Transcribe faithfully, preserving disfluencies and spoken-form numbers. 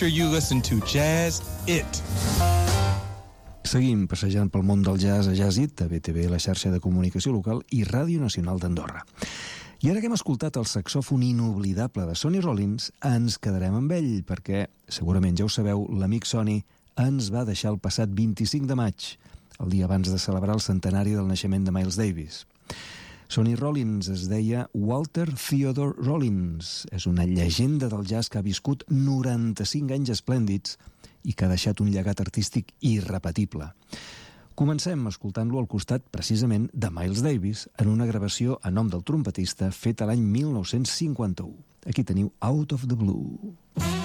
sure you listen to Jazz It. Seguim passejant pel món del jazz a Jazz It, a B T V, la xarxa de comunicació local, i Ràdio Nacional d'Andorra. I ara que hem escoltat el saxòfon inoblidable de Sonny Rollins, ens quedarem amb ell, perquè, segurament ja ho sabeu, l'amic Sonny ens va deixar el passat vint-i-cinc de maig, el dia abans de celebrar el centenari del naixement de Miles Davis. Sonny Rollins es deia Walter Theodore Rollins. És una llegenda del jazz que ha viscut noranta-cinc anys esplèndids i que ha deixat un llegat artístic irrepetible. Comencem escoltant-lo al costat, precisament, de Miles Davis en una gravació a nom del trompetista feta l'any mil nou-cents cinquanta-u. Aquí teniu Out of the Blue.